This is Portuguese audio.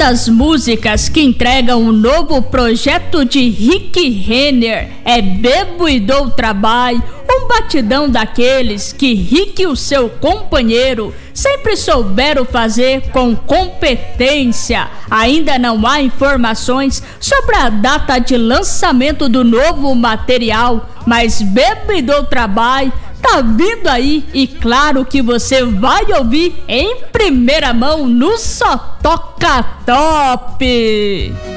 das músicas que entregam o novo projeto de Rick Renner é Bebo e Dou Trabalho, um batidão daqueles que Rick e o seu companheiro sempre souberam fazer com competência. Ainda não há informações sobre a data de lançamento do novo material, mas Bebo e Dou Trabalho tá vindo aí e claro que você vai ouvir em primeira mão no Só Toca Top.